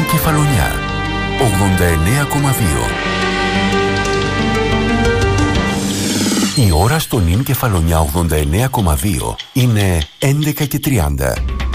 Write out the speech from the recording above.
Κεφαλονιά 89,2. Η ώρα στο νυν Κεφαλονιά 89,2 είναι 11:30.